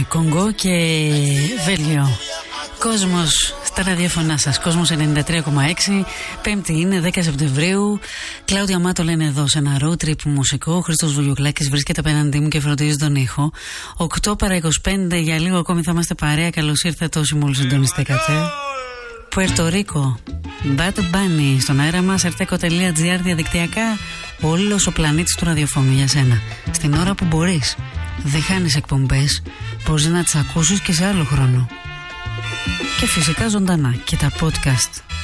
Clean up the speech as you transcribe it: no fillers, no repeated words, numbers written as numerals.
Κονγκό και Βέλγιο. Κόσμος στα ραδιοφωνά σας. Κόσμος 93,6. Πέμπτη είναι 10 Σεπτεμβρίου. Κλάουδια Μάτολα είναι εδώ σε ένα road trip μουσικό. Ο Χρήστος Βουγιουκλάκης βρίσκεται απέναντί μου και φροντίζει τον ήχο. 8 παρά 25. Για λίγο ακόμη θα είμαστε παρέα. Καλώς ήρθατε όσοι μόλις συντονιστήκατε. Πουέρτο Ρίκο, Bad Bunny στον αέρα μας. Arteco.gr διαδικτυακά. Όλος ο πλανήτης του ραδιοφώνου για σένα. Στην ώρα που μπορείς. Δεν χάνεις εκπομπές. Μπορείς να τις ακούσεις και σε άλλο χρόνο. Και φυσικά ζωντανά και τα podcast.